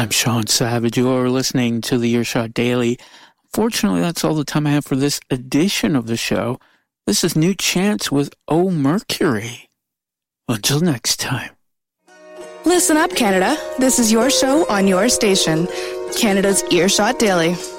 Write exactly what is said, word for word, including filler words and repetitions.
I'm Sean Savage. You are listening to the Earshot Daily. Fortunately, that's all the time I have for this edition of the show. This is New Chance with Oh Mercury. Until next time. Listen up, Canada. This is your show on your station, Canada's Earshot Daily.